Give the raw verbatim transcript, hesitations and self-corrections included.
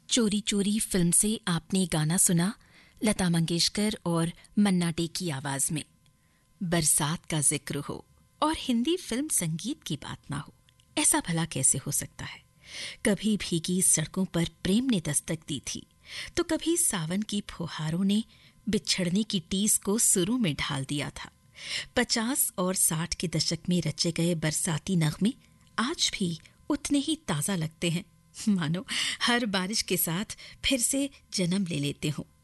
चोरी चोरी फिल्म से आपने गाना सुना लता मंगेशकर और मन्ना डे की आवाज में। बरसात का जिक्र हो और हिंदी फिल्म संगीत की बात ना हो, ऐसा भला कैसे हो सकता है। कभी भीगी सड़कों पर प्रेम ने दस्तक दी थी, तो कभी सावन की फुहारों ने बिछड़ने की टीस को सुरों में ढाल दिया था। पचास और साठ के दशक में रचे गए बरसाती नगमे आज भी उतने ही ताजा लगते हैं, मानो हर बारिश के साथ फिर से जन्म ले लेते हों।